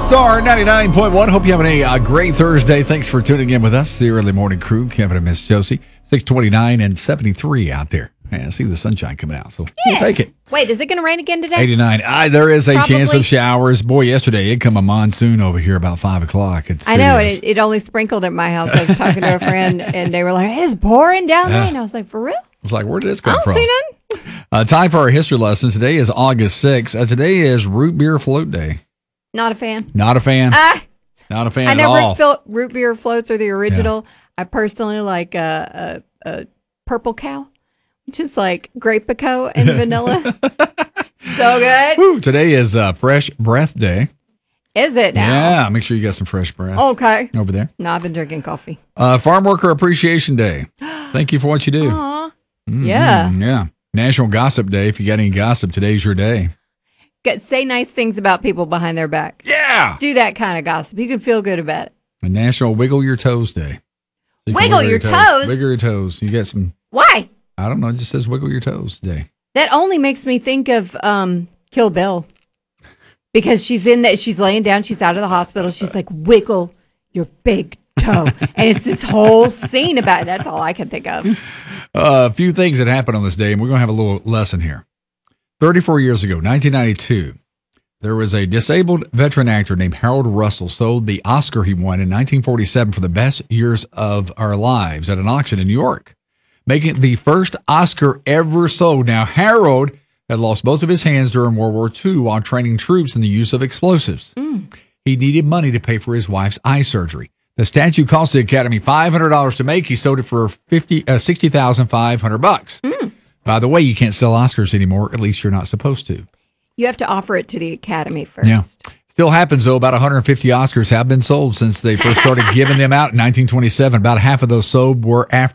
Star 99.1. Hope you're having a great Thursday. Thanks for tuning in with us, the early morning crew. Kevin and Miss Josie. 629 and 73 out there. Yeah, I see the sunshine coming out, so we'll take it. Wait, is it going to rain again today? 89. There is a chance Probably. of showers. Boy, yesterday it come a monsoon over here about 5 o'clock. I know, and it only sprinkled at my house. I was talking to a friend, and they were like, it's pouring down there. And I was like, for real? I was like, where did this I come don't from? see none. Time for our history lesson. Today is August 6th. Today is Root Beer Float Day. Not a fan. Not a fan. Not a fan I at know all. root beer floats are the original. Yeah. I personally like a purple cow, which is like grape Pico and vanilla. So good. Woo, today is Fresh Breath Day. Is it now? Yeah, make sure you got some fresh breath. Okay. Over there. No, I've been drinking coffee. Farm Worker Appreciation Day. Thank you for what you do. Aw. Yeah. Yeah. National Gossip Day. If you got any gossip, today's your day. Say nice things about people behind their back. Yeah. Do that kind of gossip. You can feel good about it. And National Wiggle Your Toes Day. So Wiggle your toes? Wiggle your toes. You get some. Why? I don't know. It just says Wiggle Your Toes Day. That only makes me think of Kill Bill. Because she's laying down, she's out of the hospital. She's like, wiggle your big toe. And it's this whole scene about it. That's all I can think of. A few things that happened on this day, and we're going to have a little lesson here. 34 years ago, 1992, there was a disabled veteran actor named Harold Russell sold the Oscar he won in 1947 for the best years of our lives at an auction in New York, making it the first Oscar ever sold. Now, Harold had lost both of his hands during World War II while training troops in the use of explosives. He needed money to pay for his wife's eye surgery. The statue cost the Academy $500 to make. He sold it for $60,500. By the way, you can't sell Oscars anymore. At least you're not supposed to. You have to offer it to the Academy first. Yeah. Still happens, though. About 150 Oscars have been sold since they first started giving them out in 1927. About half of those sold were after